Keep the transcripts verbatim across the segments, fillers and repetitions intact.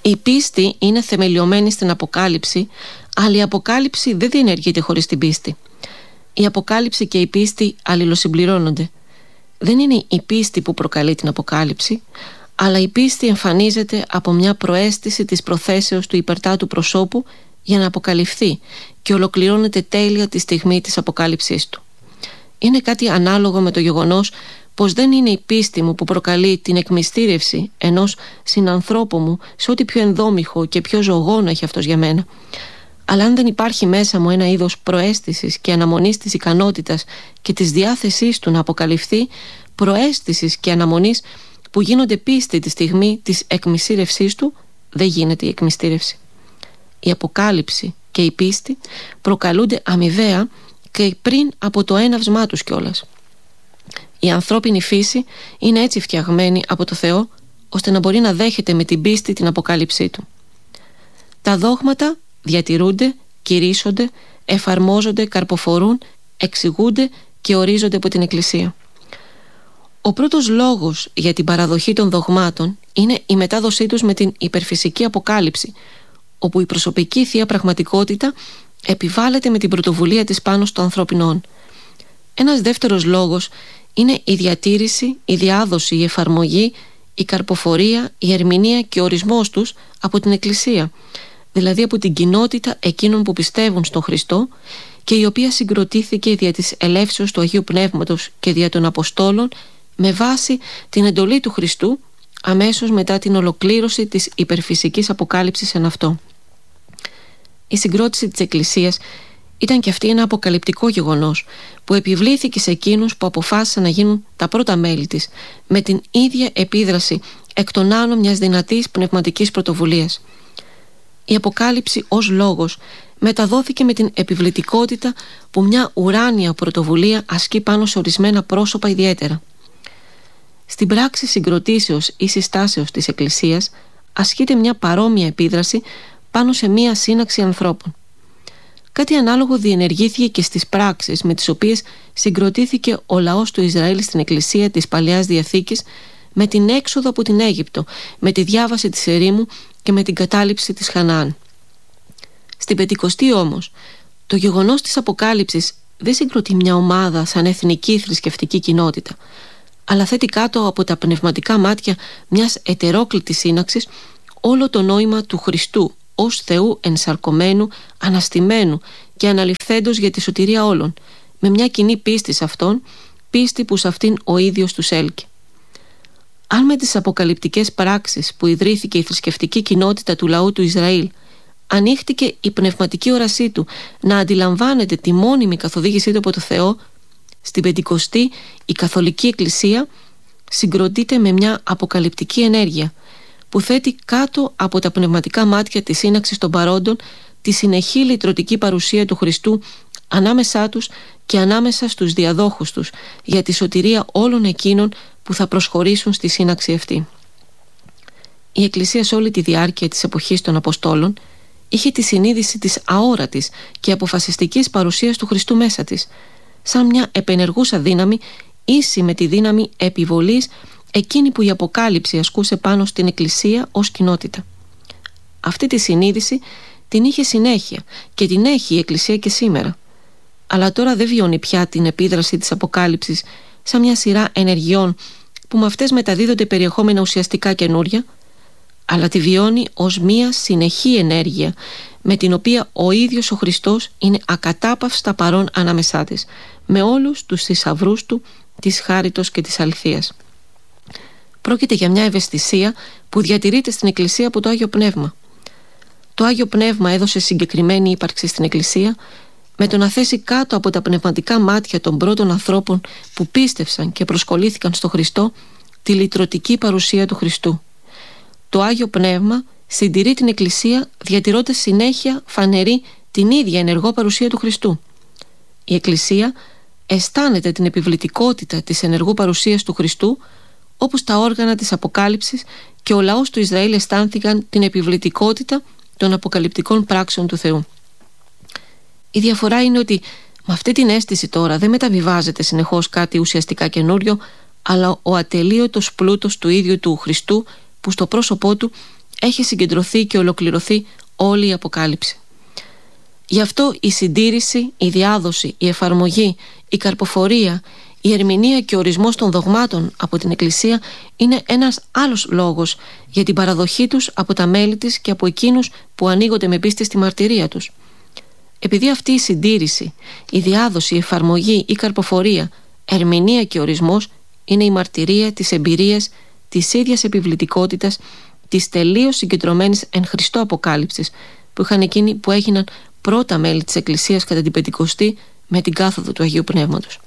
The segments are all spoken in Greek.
Η πίστη είναι θεμελιωμένη στην Αποκάλυψη, αλλά η Αποκάλυψη δεν διενεργείται χωρίς την πίστη. Η Αποκάλυψη και η πίστη αλληλοσυμπληρώνονται. Δεν είναι η πίστη που προκαλεί την Αποκάλυψη, αλλά η πίστη εμφανίζεται από μια προαίσθηση της προθέσεως του υπερτάτου προσώπου για να αποκαλυφθεί και ολοκληρώνεται τέλεια τη στιγμή της αποκάλυψής του. Είναι κάτι ανάλογο με το γεγονός πως δεν είναι η πίστη μου που προκαλεί την εκμυστήρευση ενός συνανθρώπου μου σε ό,τι πιο ενδόμηχο και πιο ζωγόνο έχει αυτός για μένα. Αλλά αν δεν υπάρχει μέσα μου ένα είδος προαίσθησης και αναμονής της ικανότητας και της διάθεσής του να αποκαλυφθεί, προαίσθησης και αναμονής που γίνονται πίστη τη στιγμή της εκμυστήρευσής του, δεν γίνεται η εκμυστήρευση. Η αποκάλυψη και η πίστη προκαλούνται αμοιβαία και πριν από το έναυσμά τους κιόλας. Η ανθρώπινη φύση είναι έτσι φτιαγμένη από το Θεό ώστε να μπορεί να δέχεται με την πίστη την αποκάλυψή του. Τα δόγματα διατηρούνται, κηρύσσονται, εφαρμόζονται, καρποφορούν, εξηγούνται και ορίζονται από την Εκκλησία. Ο πρώτος λόγος για την παραδοχή των δογμάτων είναι η μετάδοσή τους με την υπερφυσική αποκάλυψη, όπου η προσωπική θεία πραγματικότητα επιβάλλεται με την πρωτοβουλία της πάνω στο ανθρώπινο. Ένας δεύτερος λόγος είναι η διατήρηση, η διάδοση, η εφαρμογή, η καρποφορία, η ερμηνεία και ο ορισμός τους από την Εκκλησία, δηλαδή από την κοινότητα εκείνων που πιστεύουν στον Χριστό και η οποία συγκροτήθηκε δια της ελεύσεως του Αγίου Πνεύματος και δια των Αποστόλων με βάση την εντολή του Χριστού αμέσως μετά την ολοκλήρωση της υπερφυσικής αποκάλυψης εν αυτό. Η συγκρότηση της Εκκλησίας ήταν και αυτή ένα αποκαλυπτικό γεγονός που επιβλήθηκε σε εκείνους που αποφάσισαν να γίνουν τα πρώτα μέλη της με την ίδια επίδραση εκ των άνω μιας δυνατής πνευματικής πρωτοβουλίας. Η αποκάλυψη ως λόγος μεταδόθηκε με την επιβλητικότητα που μια ουράνια πρωτοβουλία ασκεί πάνω σε ορισμένα πρόσωπα ιδιαίτερα. Στην πράξη συγκροτήσεως ή συστάσεως της Εκκλησίας ασκείται μια παρόμοια επίδραση πάνω σε μια σύναξη ανθρώπων. Κάτι ανάλογο διενεργήθηκε και στις πράξεις με τις οποίες συγκροτήθηκε ο λαός του Ισραήλ στην Εκκλησία της Παλαιάς Διαθήκης με την έξοδο από την Αίγυπτο, με τη διάβαση της ερήμου και με την κατάληψη της Χαναάν. Στην Πεντηκοστή όμως, το γεγονός της αποκάλυψης δεν συγκροτεί μια ομάδα σαν εθνική θρησκευτική κοινότητα, αλλά θέτει κάτω από τα πνευματικά μάτια μιας ετερόκλητης σύναξης όλο το νόημα του Χριστού ως Θεού ενσαρκωμένου, αναστημένου και αναληφθέντος για τη σωτηρία όλων, με μια κοινή πίστη σε Αυτόν, πίστη που σε αυτήν ο ίδιος τους έλκει. Αν με τις αποκαλυπτικές πράξεις που ιδρύθηκε η θρησκευτική κοινότητα του λαού του Ισραήλ ανοίχτηκε η πνευματική όρασή του να αντιλαμβάνεται τη μόνιμη καθοδήγησή του από το Θεό, στην Πεντηκοστή η Καθολική Εκκλησία συγκροτείται με μια αποκαλυπτική ενέργεια που θέτει κάτω από τα πνευματικά μάτια της σύναξης των παρόντων τη συνεχή λυτρωτική παρουσία του Χριστού ανάμεσά τους και ανάμεσα στους διαδόχους τους για τη σωτηρία όλων εκείνων που θα προσχωρήσουν στη σύναξη αυτή. Η Εκκλησία σε όλη τη διάρκεια της εποχής των Αποστόλων είχε τη συνείδηση της αόρατης και αποφασιστικής παρουσίας του Χριστού μέσα της, σαν μια επενεργούσα δύναμη ίση με τη δύναμη επιβολής εκείνη που η Αποκάλυψη ασκούσε πάνω στην Εκκλησία ως κοινότητα. Αυτή τη συνείδηση την είχε συνέχεια και την έχει η Εκκλησία και σήμερα. Αλλά τώρα δεν βιώνει πια την επίδραση της Αποκάλυψης σαν μια σειρά ενεργειών που με αυτές μεταδίδονται περιεχόμενα ουσιαστικά καινούρια, αλλά τη βιώνει ως μια συνεχή ενέργεια με την οποία ο ίδιος ο Χριστός είναι ακατάπαυστα παρόν ανάμεσά της, με όλους τους θησαυρούς του, της χάριτος και της αληθείας. Πρόκειται για μια ευαισθησία που διατηρείται στην Εκκλησία από το Άγιο Πνεύμα. Το Άγιο Πνεύμα έδωσε συγκεκριμένη ύπαρξη στην Εκκλησία με το να θέσει κάτω από τα πνευματικά μάτια των πρώτων ανθρώπων που πίστευσαν και προσκολήθηκαν στο Χριστό τη λυτρωτική παρουσία του Χριστού. Το Άγιο Πνεύμα συντηρεί την Εκκλησία διατηρώντας συνέχεια φανερή την ίδια ενεργό παρουσία του Χριστού. Η Εκκλησία αισθάνεται την επιβλητικότητα της ενεργού παρουσίας του Χριστού, όπως τα όργανα της Αποκάλυψης και ο λαός του Ισραήλ αισθάνθηκαν την επιβλητικότητα των αποκαλυπτικών πράξεων του Θεού. Η διαφορά είναι ότι με αυτή την αίσθηση τώρα δεν μεταβιβάζεται συνεχώς κάτι ουσιαστικά καινούριο, αλλά ο ατελείωτος πλούτος του ίδιου του Χριστού που στο πρόσωπό του έχει συγκεντρωθεί και ολοκληρωθεί όλη η Αποκάλυψη. Γι' αυτό η συντήρηση, η διάδοση, η εφαρμογή, η καρποφορία, η ερμηνεία και ο ορισμός των δογμάτων από την Εκκλησία είναι ένας άλλος λόγος για την παραδοχή τους από τα μέλη της και από εκείνους που ανοίγονται με πίστη στη μαρτυρία τους. Επειδή αυτή η συντήρηση, η διάδοση, η εφαρμογή, η καρποφορία, ερμηνεία και ορισμός είναι η μαρτυρία της εμπειρίας, της ίδιας επιβλητικότητας, της τελείως συγκεντρωμένης εν Χριστώ Αποκάλυψης που είχαν εκείνοι που έγιναν πρώτα μέλη της Εκκλησίας κατά την Πεντηκοστή με την κάθοδο του Αγίου Πνεύματος.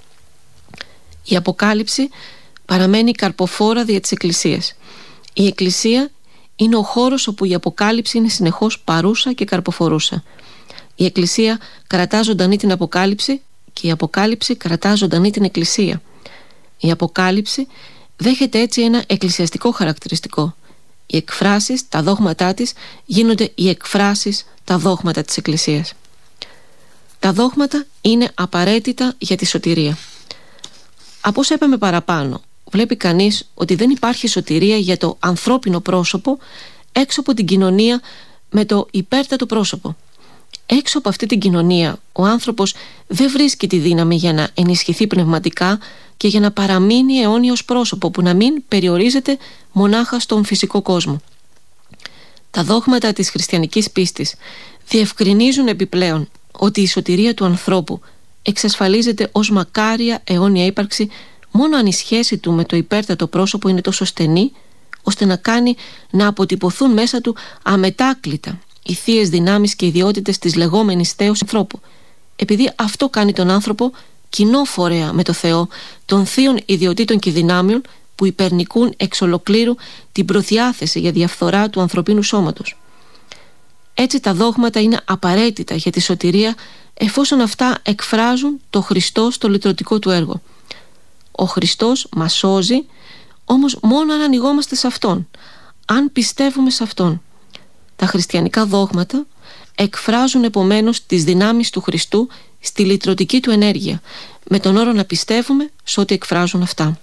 Η Αποκάλυψη παραμένει καρποφόρα δια της Εκκλησίας. Η Εκκλησία είναι ο χώρος όπου η Αποκάλυψη είναι συνεχώς παρούσα και καρποφορούσα. Η Εκκλησία κρατά ζωντανή την Αποκάλυψη και η Αποκάλυψη κρατά ζωντανή την Εκκλησία. Η Αποκάλυψη δέχεται έτσι ένα εκκλησιαστικό χαρακτηριστικό. Οι εκφράσεις, τα δόγματά της γίνονται οι εκφράσεις, τα δόγματα της Εκκλησίας. Τα δόγματα είναι απαραίτητα για τη σωτηρία. Από όσα είπαμε παραπάνω, βλέπει κανείς ότι δεν υπάρχει σωτηρία για το ανθρώπινο πρόσωπο έξω από την κοινωνία με το υπέρτατο πρόσωπο. Έξω από αυτή την κοινωνία ο άνθρωπος δεν βρίσκει τη δύναμη για να ενισχυθεί πνευματικά και για να παραμείνει αιώνιος πρόσωπο που να μην περιορίζεται μονάχα στον φυσικό κόσμο. Τα δόγματα της χριστιανικής πίστης διευκρινίζουν επιπλέον ότι η σωτηρία του ανθρώπου εξασφαλίζεται ως μακάρια αιώνια ύπαρξη μόνο αν η σχέση του με το υπέρτατο πρόσωπο είναι τόσο στενή ώστε να κάνει να αποτυπωθούν μέσα του αμετάκλητα οι θείες δυνάμεις και ιδιότητες της λεγόμενης θέως ανθρώπου, επειδή αυτό κάνει τον άνθρωπο κοινό φορέα με το Θεό των θείων ιδιωτήτων και δυνάμεων που υπερνικούν εξ ολοκλήρου την προδιάθεση για διαφθορά του ανθρωπίνου σώματος. Έτσι τα δόγματα είναι απαραίτητα για τη σωτηρία εφόσον αυτά εκφράζουν το Χριστό στο λυτρωτικό του έργο. Ο Χριστός μας σώζει, όμως μόνο αν ανοιγόμαστε σε Αυτόν, αν πιστεύουμε σε Αυτόν. Τα χριστιανικά δόγματα εκφράζουν επομένως τις δυνάμεις του Χριστού στη λυτρωτική του ενέργεια, με τον όρο να πιστεύουμε σε ό,τι εκφράζουν αυτά.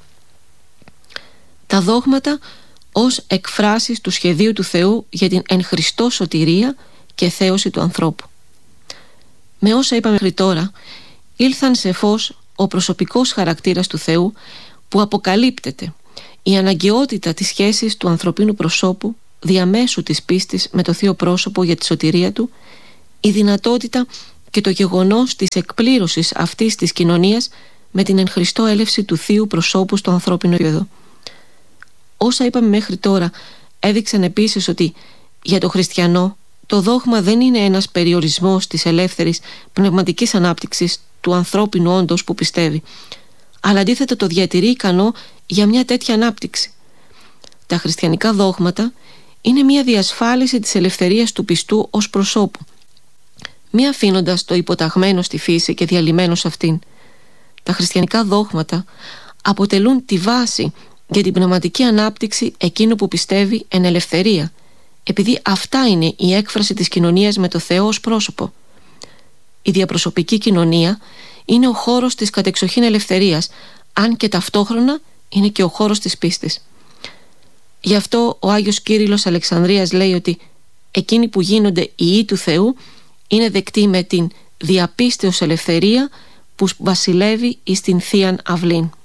Τα δόγματα ως εκφράσεις του σχεδίου του Θεού για την εν Χριστώ σωτηρία και θέωση του ανθρώπου. Με όσα είπαμε μέχρι τώρα, ήλθαν σε φως ο προσωπικός χαρακτήρας του Θεού που αποκαλύπτεται, η αναγκαιότητα της σχέσης του ανθρωπίνου προσώπου διαμέσου της πίστης με το θείο πρόσωπο για τη σωτηρία του, η δυνατότητα και το γεγονός της εκπλήρωσης αυτής της κοινωνίας με την εν Χριστώ έλευση του θείου προσώπου στο ανθρώπινο επίπεδο. Όσα είπαμε μέχρι τώρα έδειξαν επίσης ότι για το χριστιανό το δόγμα δεν είναι ένας περιορισμός της ελεύθερης πνευματικής ανάπτυξης του ανθρώπινου όντως που πιστεύει, αλλά αντίθετα το διατηρεί ικανό για μια τέτοια ανάπτυξη. Τα χριστιανικά δόγματα είναι μια διασφάλιση της ελευθερίας του πιστού ως προσώπου, μη αφήνοντας το υποταγμένο στη φύση και διαλυμένο σε αυτήν. Τα χριστιανικά δόγματα αποτελούν τη βάση για την πνευματική ανάπτυξη εκείνου που πιστεύει εν ελευθερία, επειδή αυτά είναι η έκφραση της κοινωνίας με το Θεό ως πρόσωπο. Η διαπροσωπική κοινωνία είναι ο χώρος της κατεξοχήν ελευθερίας, αν και ταυτόχρονα είναι και ο χώρος της πίστης. Γι' αυτό ο Άγιος Κύριλλος Αλεξανδρίας λέει ότι εκείνοι που γίνονται ιοί του Θεού είναι δεκτοί με την διαπίστεως ελευθερία που βασιλεύει εις την Θείαν Αυλήν.